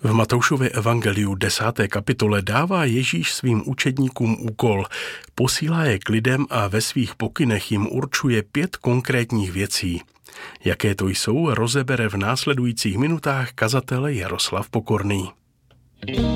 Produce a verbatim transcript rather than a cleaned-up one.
V Matoušově evangeliu desáté kapitole dává Ježíš svým učedníkům úkol. Posílá je k lidem a ve svých pokynech jim určuje pět konkrétních věcí. Jaké to jsou, rozebere v následujících minutách kazatel Jaroslav Pokorný.